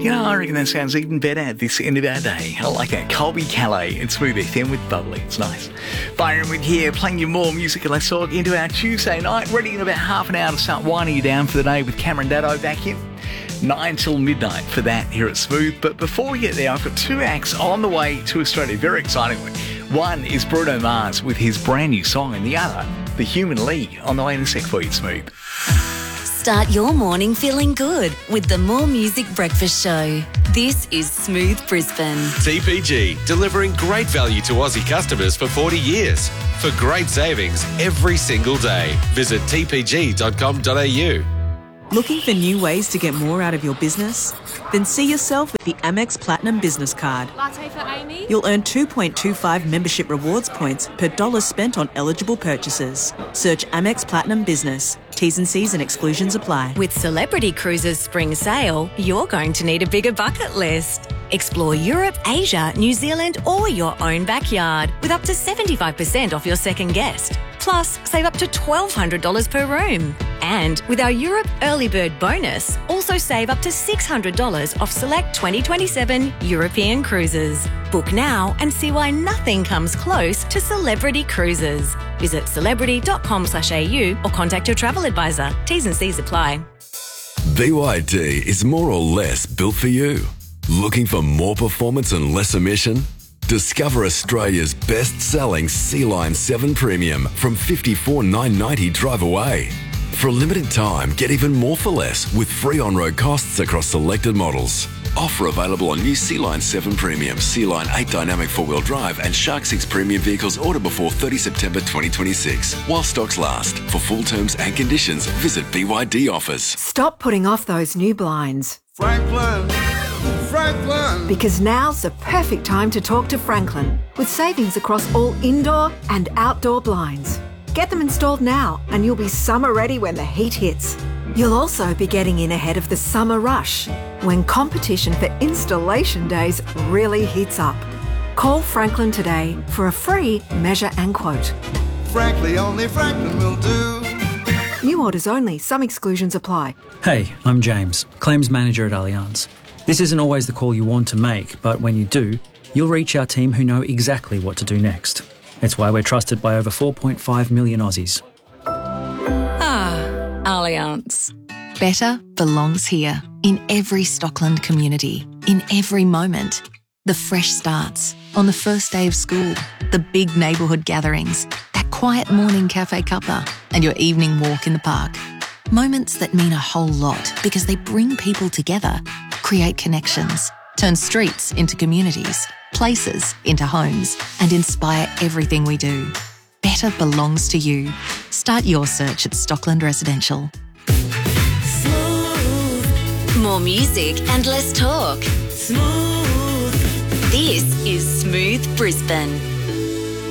You know, I reckon that sounds even better at this end of our day. I like that. Colby Calais and Smooth FM with Bubbly. It's nice. Byron with here, playing you more music and let's talk into our Tuesday night. Ready in about half an hour to start winding you down for the day with Cameron Daddo back in. 9 till midnight for that here at Smooth. But before we get there, I've got two acts on the way to Australia, very excitingly. One is Bruno Mars with his brand new song, and the other, The Human League, on the way in a sec for you, Smooth. Start your morning feeling good with the More Music Breakfast Show. This is Smooth Brisbane. TPG, delivering great value to Aussie customers for 40 years. For great savings every single day. Visit tpg.com.au. Looking for new ways to get more out of your business? Then see yourself with the Amex Platinum Business Card. Latte for Amy? You'll earn 2.25 membership rewards points per dollar spent on eligible purchases. Search Amex Platinum Business. T's and C's and exclusions apply. With Celebrity Cruises Spring Sale, you're going to need a bigger bucket list. Explore Europe, Asia, New Zealand or your own backyard with up to 75% off your second guest. Plus, save up to $1,200 per room. And with our Europe Early Bird bonus, also save up to $600 off select 2027 European cruises. Book now and see why nothing comes close to Celebrity Cruises. Visit celebrity.com.au or contact your travel advisor. T's and C's apply. BYD is more or less built for you. Looking for more performance and less emission? Discover Australia's best-selling Sea-Line 7 Premium from $54,990 drive away. For a limited time, get even more for less with free on-road costs across selected models. Offer available on new Sea-Line 7 Premium, Sea-Line 8 Dynamic 4-wheel drive and Shark 6 Premium vehicles order before 30 September 2026. While stocks last. For full terms and conditions, visit BYD Offers. Stop putting off those new blinds. Franklin. Because now's the perfect time to talk to Franklin with savings across all indoor and outdoor blinds. Get them installed now and you'll be summer ready when the heat hits. You'll also be getting in ahead of the summer rush when competition for installation days really heats up. Call Franklin today for a free measure and quote. Frankly, only Franklin will do. New orders only. Some exclusions apply. Hey, I'm James, Claims Manager at Allianz. This isn't always the call you want to make, but when you do, you'll reach our team who know exactly what to do next. It's why we're trusted by over 4.5 million Aussies. Allianz. Better belongs here. In every Stockland community. In every moment. The fresh starts. On the first day of school. The big neighbourhood gatherings. That quiet morning cafe cuppa. And your evening walk in the park. Moments that mean a whole lot because they bring people together, create connections, turn streets into communities, places into homes, and inspire everything we do. Better belongs to you. Start your search at Stockland Residential. Smooth. More music and less talk. Smooth. This is Smooth Brisbane.